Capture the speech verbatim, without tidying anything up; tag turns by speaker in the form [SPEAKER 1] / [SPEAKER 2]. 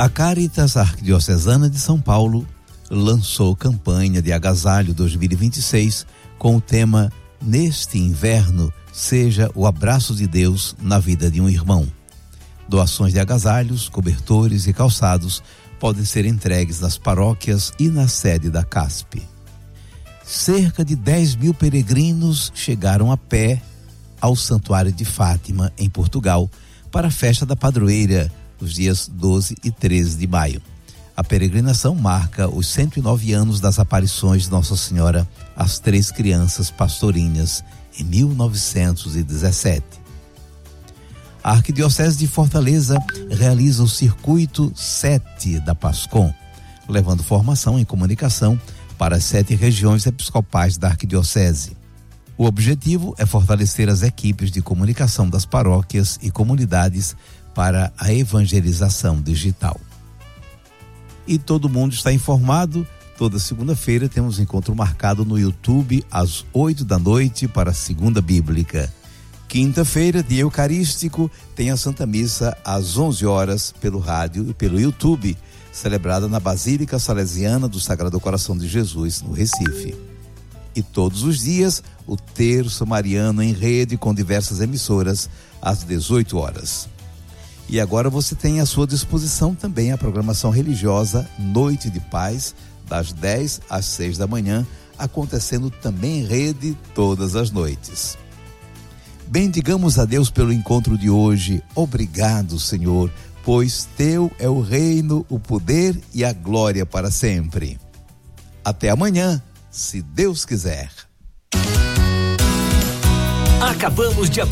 [SPEAKER 1] A Caritas Arquidiocesana de São Paulo lançou campanha de agasalho dois mil e vinte e seis com o tema Neste Inverno, seja o abraço de Deus na vida de um irmão. Doações de agasalhos, cobertores e calçados podem ser entregues nas paróquias e na sede da C A S P. Cerca de dez mil peregrinos chegaram a pé ao Santuário de Fátima, em Portugal, para a festa da padroeira, os dias doze e treze de maio. A peregrinação marca os cento e nove anos das aparições de Nossa Senhora às três crianças pastorinhas em mil novecentos e dezessete. A Arquidiocese de Fortaleza realiza o Circuito sete da PASCOM, levando formação em comunicação para as sete regiões episcopais da Arquidiocese. O objetivo é fortalecer as equipes de comunicação das paróquias e comunidades para a evangelização digital. E todo mundo está informado. Toda segunda-feira temos encontro marcado no YouTube às oito da noite para a Segunda Bíblica. Quinta-feira, dia eucarístico, tem a Santa Missa às onze horas pelo rádio e pelo YouTube, celebrada na Basílica Salesiana do Sagrado Coração de Jesus, no Recife. E todos os dias, o Terço Mariano em rede com diversas emissoras às dezoito horas. E agora você tem à sua disposição também a programação religiosa Noite de Paz, das dez às seis da manhã, acontecendo também em rede todas as noites. Bendigamos a Deus pelo encontro de hoje. Obrigado, Senhor, pois teu é o reino, o poder e a glória para sempre. Até amanhã, se Deus quiser.
[SPEAKER 2] Acabamos de apresentar